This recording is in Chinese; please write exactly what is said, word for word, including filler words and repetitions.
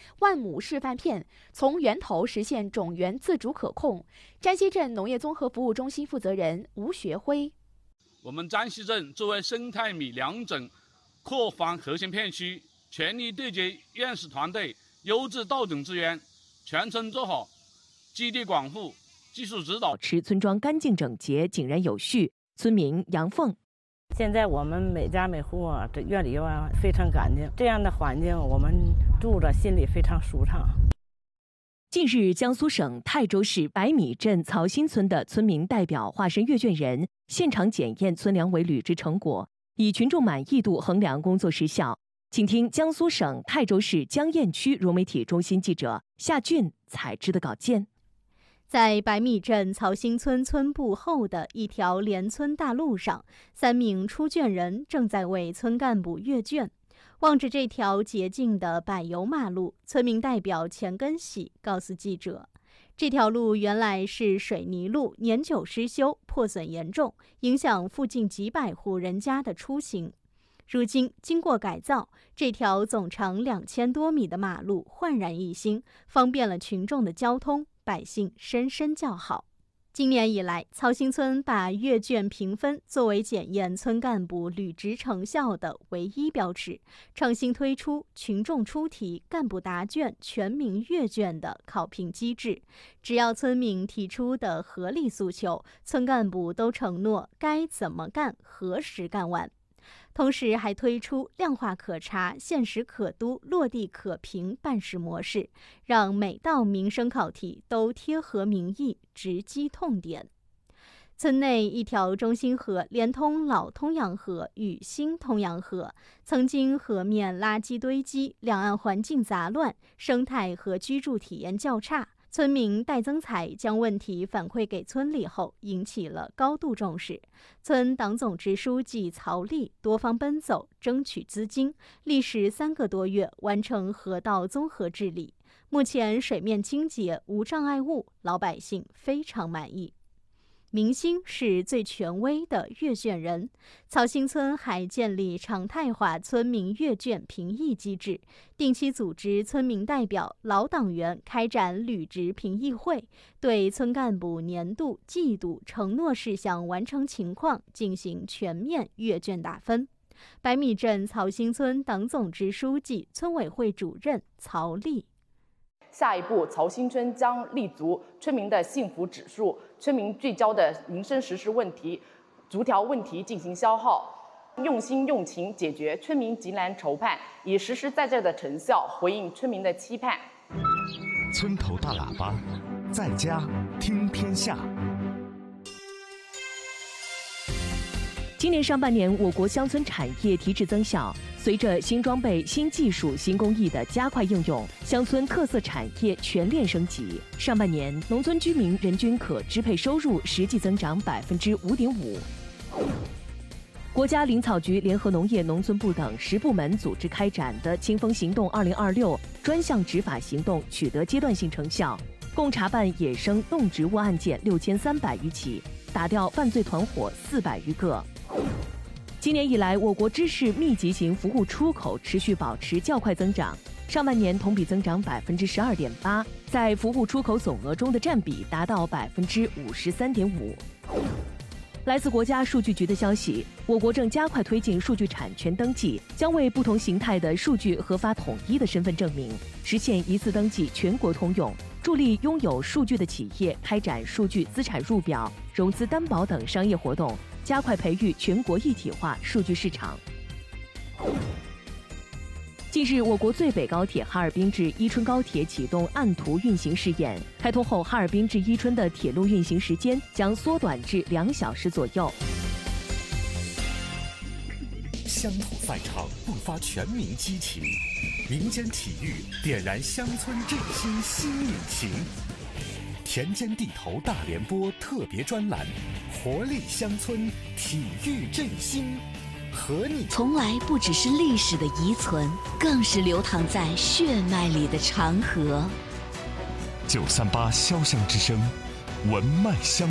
万亩示范片，从源头实现种源自主可控。詹西镇农业综合服务中心负责人吴学辉： 我们詹西镇作为生态米良种扩防核心片区，全力对接院士团队优质稻种资源，全村做好基地广护、技术指导， 保持村庄干净整洁、井然有序。村民杨凤： 现在我们每家每户啊，这院里啊非常干净，这样的环境我们住着心里非常舒畅。 近日，江苏省泰州市白米镇曹新村的村民代表化身阅卷人，现场检验村粮委履职成果，以群众满意度衡量工作实效。请听江苏省泰州市江堰区融媒体中心记者夏俊采制的稿件。 在白米镇曹新村村部后的一条连村大路上，三名出卷人正在为村干部阅卷。望着这条洁净的柏油马路，村民代表钱根喜告诉记者，这条路原来是水泥路，年久失修，破损严重，影响附近几百户人家的出行。如今经过改造，这条总长两千多米的马路焕然一新，方便了群众的交通，百姓深深叫好。今年以来，曹新村把阅卷评分作为检验村干部履职成效的唯一标尺，创新推出群众出题、干部答卷、全民阅卷的考评机制。只要村民提出的合理诉求，村干部都承诺该怎么干、何时干完。同时还推出量化可查、现实可督、落地可评办事模式，让每道民生考题都贴合民意，直击痛点。村内一条中心河连通老通阳河与新通阳河，曾经河面垃圾堆积，两岸环境杂乱，生态和居住体验较差。村民戴增才将问题反馈给村里后，引起了高度重视。村党总支书记曹丽多方奔走，争取资金，历时三个多月完成河道综合治理。目前水面清洁，无障碍物，老百姓非常满意。民心是最权威的阅卷人。曹新村还建立常态化村民阅卷评议机制，定期组织村民代表、老党员开展履职评议会，对村干部年度、季度承诺事项完成情况进行全面阅卷打分。白米镇曹新村党总支书记、村委会主任曹丽。 下一步，曹新村将立足村民的幸福指数，村民聚焦的民生实事问题，逐条问题进行消耗，用心用情解决村民急难愁盼，以实实在在的成效回应村民的期盼。 村头大喇叭，在家听天下。 今年上半年，我国乡村产业提质增效。随着新装备、新技术、新工艺的加快应用，乡村特色产业全链升级。上半年，农村居民人均可支配收入实际增长百分之五点五。国家林草局联合农业农村部等十部门组织开展的“清风行动二零二六”专项执法行动取得阶段性成效，共查办野生动植物案件六千三百余起，打掉犯罪团伙四百余个。今年以来，我国知识密集型服务出口持续保持较快增长，上半年同比增长百分之十二点八，在服务出口总额中的占比达到百分之五十三点五。来自国家数据局的消息，我国正加快推进数据产权登记，将为不同形态的数据核发统一的身份证明，实现一次登记全国通用，助力拥有数据的企业开展数据资产入表、融资担保等商业活动，加快培育全国一体化数据市场。近日，我国最北高铁哈尔滨至伊春高铁启动按图运行试验，开通后，哈尔滨至伊春的铁路运行时间将缩短至两小时左右。 乡土赛场迸发全民激情，民间体育点燃乡村振兴新引擎。田间地头大联播特别专栏，活力乡村，体育振兴，和你从来不只是历史的遗存，更是流淌在血脉里的长河。 九三八潇湘之声，文脉相